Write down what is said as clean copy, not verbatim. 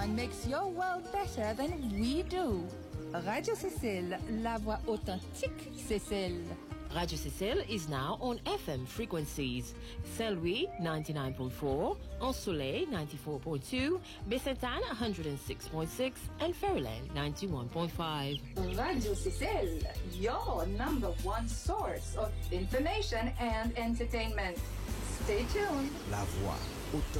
one makes your world better than we do. Radio Cécile, la voix authentique Cécile. Radio Cécile is now on FM frequencies. Saint-Louis 99.4, Ensoleil 94.2, Baie-Sainte-Anne 106.6, and Ferryland 91.5. Radio Cécile, your number one source of information and entertainment. Stay tuned. La voix authentique.